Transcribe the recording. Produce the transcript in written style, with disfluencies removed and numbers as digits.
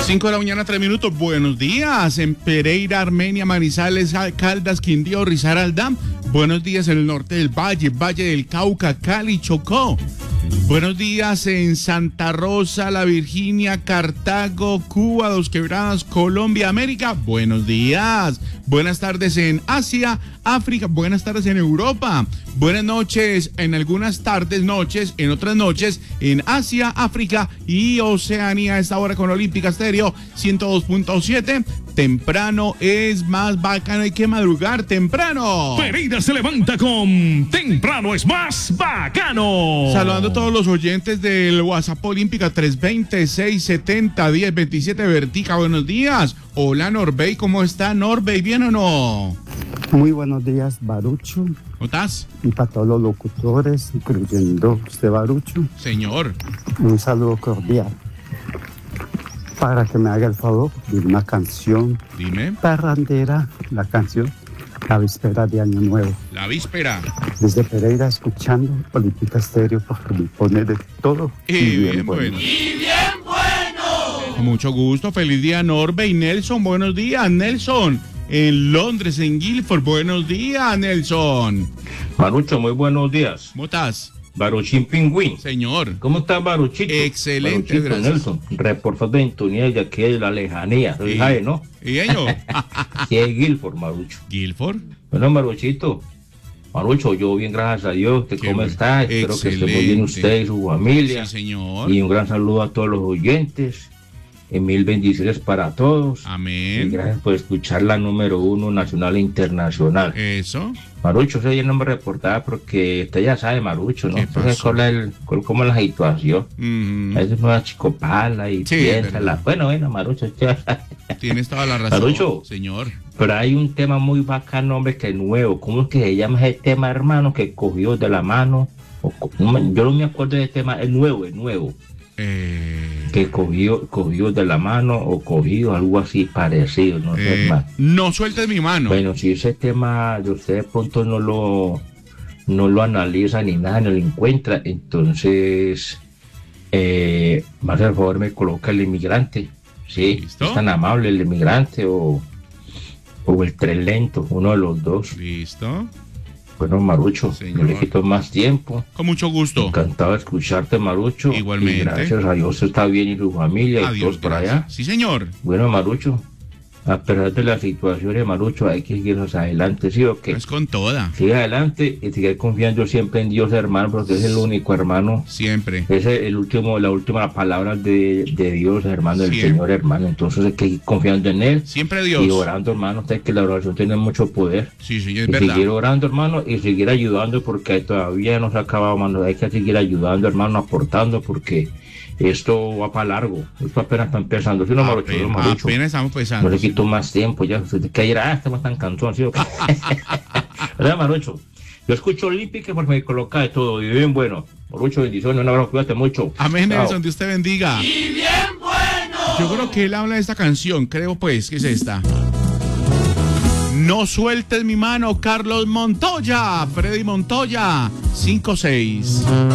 5 de la mañana, 3 minutos. Buenos días en Pereira, Armenia, Manizales, Caldas, Quindío, Risaralda. Buenos días en el norte del Valle, Valle del Cauca, Cali, Chocó. Buenos días en Santa Rosa, La Virginia, Cartago, Cuba, Dos Quebradas, Colombia, América. Buenos días. Buenas tardes en Asia, África. Buenas tardes en Europa. Buenas noches en algunas tardes, noches, en otras noches en Asia, África y Oceanía. A esta hora con Olímpica Estéreo 102.7. Temprano es más bacano, hay que madrugar temprano. Pereira se levanta con Temprano es más bacano. Saludando a todos los oyentes del WhatsApp Olímpica 320-670-1027 Vertica. Buenos días. Hola Norbey, ¿cómo está Norbey? ¿Bien o no? Muy buenos días, Barucho. ¿Cómo estás? Y para todos los locutores, incluyendo usted, Barucho. Señor. Un saludo cordial. Para que me haga el favor de una canción. Dime. Parrandera, la canción La Víspera de Año Nuevo. La víspera. Desde Pereira, escuchando Olímpica Estéreo, porque me pone de todo. Y bien bueno. ¡Y bien bueno! Con mucho gusto. Feliz día, Norbey. Nelson, buenos días. Nelson, en Londres, en Guilford. Buenos días, Nelson. Barucho, muy buenos días. ¿Cómo estás? Baruchín Pingüín. Señor. ¿Cómo estás, Baruchito? Excelente, Baruchito, gracias. Nelson, reportero de Intuniel de aquí de la lejanía. Soy Jae, ¿no? ¿Y ello? Sí, es Guilford, Marucho. ¿Guilford? Bueno, Maruchito. Marucho, yo bien, gracias a Dios. ¿Cómo bueno. está? Espero que esté muy bien Excelente. usted y su familia. Sí, señor. Y un gran saludo a todos los oyentes. Y mil bendiciones para todos. Y Amén. gracias por escuchar la número 1 nacional e internacional. Eso. Marucho, yo no me reportaba porque usted ya sabe, Marucho, ¿no? ¿Qué Entonces, pasó? ¿cómo es la situación? Mm, A veces una chicopala y Sí, piénsala. Bueno, Marucho, tienes toda la razón. Marucho. Señor. pero hay un tema muy bacano, hombre, que es nuevo. ¿Cómo es que se llama ese tema, hermano, que cogió de la mano? Yo no me acuerdo de ese tema, es nuevo. Que cogió de la mano o cogido, algo así parecido, no sé, hermano. No sueltes mi mano. Bueno, si ese tema de usted de pronto no lo analiza ni nada, no lo encuentra, entonces más al favor me coloca el inmigrante, ¿sí? ¿Listo? Es tan amable el inmigrante o el tren lento, uno de los dos. Listo. Bueno, Marucho, Señor. no le quito más tiempo. Con mucho gusto. Encantado de escucharte, Marucho. Igualmente. Y gracias a Dios está bien y su familia y Adiós, todos por allá. gracias. Sí, señor. Bueno, Marucho, a pesar de las situaciones, Marucho, hay que seguir hacia adelante, ¿sí o qué? Es con toda. Sigue adelante y sigue confiando siempre en Dios, hermano, porque es el único, hermano. Siempre. Es la última palabra de Dios, hermano, del Siempre. Señor, hermano. Entonces hay que ir confiando en Él Siempre Dios. y orando, hermano. Usted que la oración tiene mucho poder. Sí, señor, es Y verdad. seguir orando, hermano, y seguir ayudando, porque todavía no se ha acabado, hermano. Hay que seguir ayudando, hermano, aportando, porque esto va para largo. Esto apenas está empezando. ¿Sí, no, Marucho? ¿No, Marucho? Apenas estamos No pensando. le quito más tiempo ya. Que ayer, estamos tan cansados, ¿sí o qué? ¿Verdad, Marucho? Yo escucho Olímpica porque me coloca de todo. Y bien bueno. Marucho, bendiciones. Un abrazo, cuídate mucho. Amén, Chao. Nelson, Dios te bendiga. ¡Y bien bueno! Yo creo que él habla de esta canción, creo pues, que es esta. No sueltes mi mano, Carlos Montoya, Freddy Montoya, 5-6.